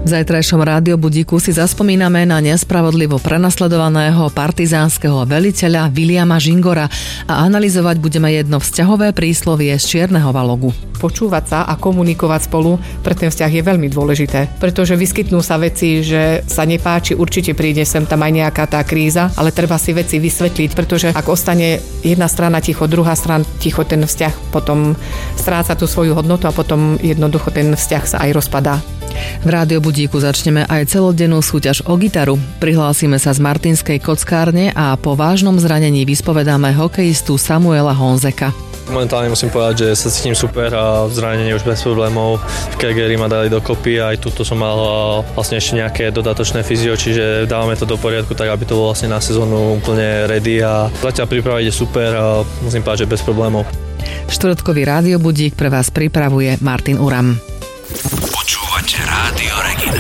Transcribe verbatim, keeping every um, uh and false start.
V zajtrajšom rádiobudíku si zaspomíname na nespravodlivo prenasledovaného partizánskeho veliteľa Viliama Žingora a analyzovať budeme jedno vzťahové príslovie z Čierneho Valogu. Počúvať sa a komunikovať spolu pre ten vzťah je veľmi dôležité, pretože vyskytnú sa veci, že sa nepáči, určite príde sem tam aj nejaká tá kríza, ale treba si veci vysvetliť, pretože ak ostane jedna strana ticho, druhá strana ticho, ten vzťah potom stráca tú svoju hodnotu a potom jednoducho ten vzťah sa aj rozpadá. V rádiobudíku začneme aj celodennú súťaž o gitaru. Prihlásime sa z Martinskej kockárne a po vážnom zranení vyspovedáme hokejistu Samuela Honzeka. Momentálne musím povedať, že sa cítim super a zranenie už bez problémov. V Calgary ma dali dokopy a aj tuto som mal vlastne ešte nejaké dodatočné fyzio, čiže dávame to do poriadku tak, aby to bolo vlastne na sezónu úplne ready a zatiaľ príprava ide super a musím povedať, že bez problémov. Štvrtkový rádiobudík pre vás pripravuje Martin Uram. Počúvate Rádio Regina.